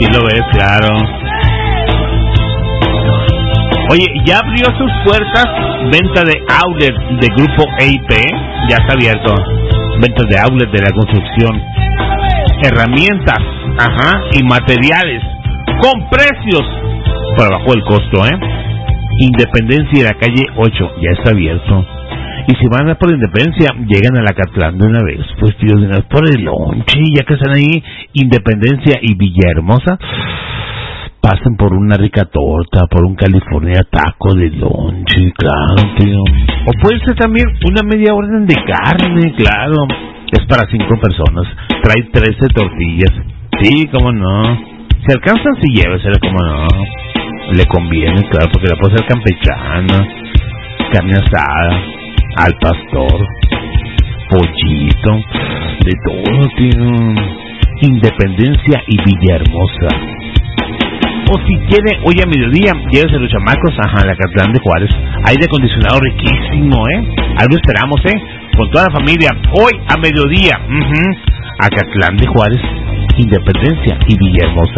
aquí lo ves, claro. Oye, ya abrió sus puertas venta de outlet de Grupo EIP, ya está abierto. Ventas de outlet de la construcción, herramientas, y materiales con precios por abajo del costo, Independencia y la calle 8, ya está abierto. Y si van a por Independencia, llegan a la Catlán de una vez, pues tío, de una vez por el lonche, ya que están ahí, Independencia y Villahermosa, pasen por una rica torta, por un California taco de lonche, claro, tío. O puede ser también una media orden de carne, claro. Es para 5 personas, trae 13 tortillas. Sí, cómo no. Si alcanzan, sí llévesela, cómo no. Le conviene, claro, porque la puede ser campechana, carne asada, al pastor, pollito, de todo, tío. Independencia y Villahermosa. O si quiere, hoy a mediodía, llévese los chamacos, la Catlán de Juárez. Aire acondicionado riquísimo, Algo esperamos, con toda la familia, hoy a mediodía, a Catlán de Juárez, Independencia y Villahermosa.